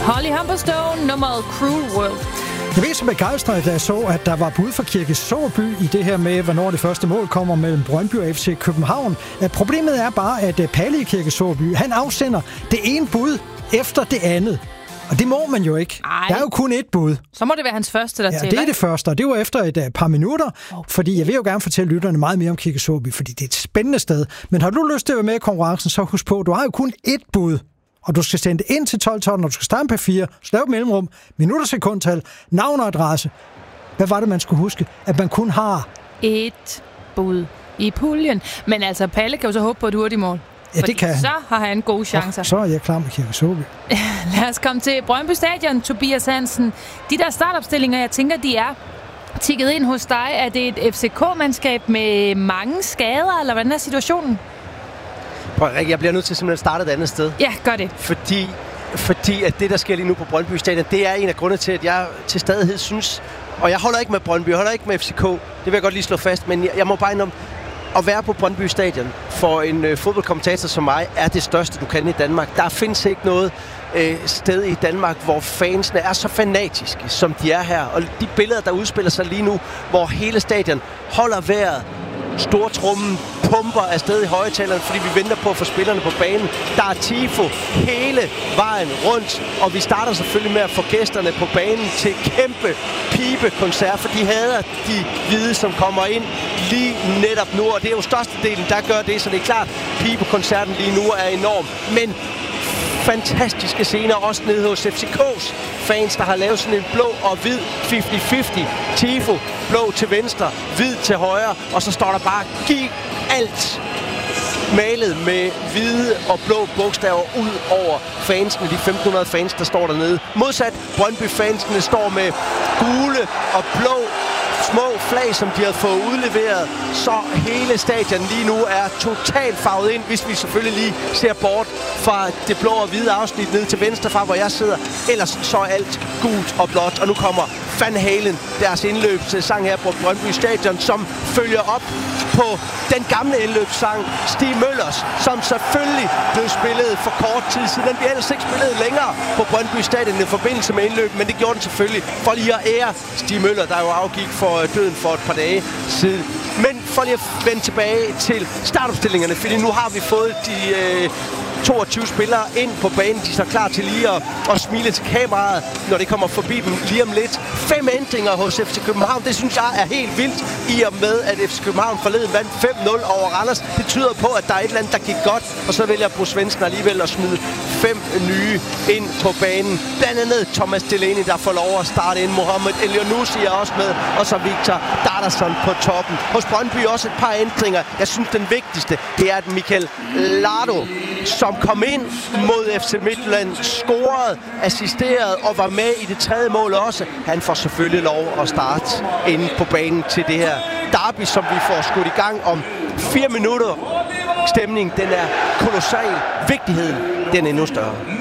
Holly Humberstone, nummeret Cruel World. Jeg ved så begejstret, da jeg så, at der var bud fra Kirke Såby i det her med, hvornår det første mål kommer mellem Brøndby og FC København. Problemet er bare, at Palle i Kirke Såby, han afsender det ene bud efter det andet. Og det må man jo ikke. Ej. Der er jo kun ét bud. Så må det være hans første, der tæller. Ja, det er det første, og det var efter et par minutter, fordi jeg vil jo gerne fortælle lytterne meget mere om Kirke Såby, fordi det er et spændende sted. Men har du lyst til at være med i konkurrencen, så husk på, du har jo kun ét bud, og du skal sende det ind til 12-12, når du skal starte på 4, så lav et mellemrum, minutter, sekundtal, navn og adresse. Hvad var det, man skulle huske? At man kun har et bud i puljen. Men altså, Palle kan jo så håbe på et hurtigt mål. Ja, det kan han. Så har han gode chancer. Så er jeg klar med Kirke Såby. Lad os komme til Brøndby Stadion, Tobias Hansen. De der startopstillinger, jeg tænker, de er tikket ind hos dig. Er det et FCK-mandskab med mange skader, eller hvordan er situationen? Jeg bliver nødt til simpelthen at starte et andet sted. Ja, gør det. Fordi at det, der sker lige nu på Brøndby Stadion, det er en af grundene til, at jeg til stadighed synes, og jeg holder ikke med Brøndby, jeg holder ikke med FCK, det vil jeg godt lige slå fast, men jeg må bare indrømme, at være på Brøndby Stadion for en fodboldkommentator som mig, er det største, du kan i Danmark. Der findes ikke noget sted i Danmark, hvor fansene er så fanatiske, som de er her. Og de billeder, der udspiller sig lige nu, hvor hele stadion holder vejret, stortrummen pumper afsted i højtalerne, fordi vi venter på at få spillerne på banen. Der er tifo hele vejen rundt, og vi starter selvfølgelig med at få gæsterne på banen til kæmpe pibekoncert, for de hader de hvide, som kommer ind lige netop nu, og det er jo størstedelen, der gør det, så det er klart, pibekoncerten lige nu er enorm. Men fantastiske scener også nede hos FCK's fans, der har lavet sådan en blå og hvid 50-50 tifo, blå til venstre, hvid til højre, og så står der bare giv alt malet med hvide og blå bogstaver ud over fansene, de 1500 fans, der står dernede. Modsat Brøndby-fansene står med gule og blå små flag, som de har fået udleveret, så hele stadion lige nu er totalt farvet ind, hvis vi selvfølgelig lige ser bort fra det blå og hvide afsnit ned til venstre fra, hvor jeg sidder. Ellers så er alt gult og blåt, og nu kommer Van Halen, deres indløbssang her på Brøndby Stadion, som følger op på den gamle indløbssang, Stig Møllers, som selvfølgelig blev spillet for kort tid siden. Den bliver ellers ikke spillet længere på Brøndby Stadion i forbindelse med indløb, men det gjorde den selvfølgelig for lige at ære Stig Møller, der jo afgik for døden for et par dage siden. Men for lige at vende tilbage til startopstillingerne, fordi nu har vi fået de 22 spillere ind på banen. De er så klar til lige at smile til kameraet, når det kommer forbi dem lige om lidt. 5 ændringer hos FC København. Det synes jeg er helt vildt, i og med, at FC København forleden vandt 5-0 over Randers. Det tyder på, at der er et eller andet, der gik godt, og så vælger Bruce Svensson alligevel at smide 5 nye ind på banen. Blandt andet Thomas Delaney, der får lov at starte ind. Mohamed Elionoussi er også med, og så Victor Darderson på toppen. Hos Brøndby også et par ændringer. Jeg synes, den vigtigste, det er, at Michael Lardo, som kom ind mod FC Midtjylland, scorede, assisterede og var med i det 3. mål også. Han får selvfølgelig lov at starte inde på banen til det her derby, som vi får skudt i gang om 4 minutter. Stemningen, den er kolossal. Vigtigheden, den er endnu større.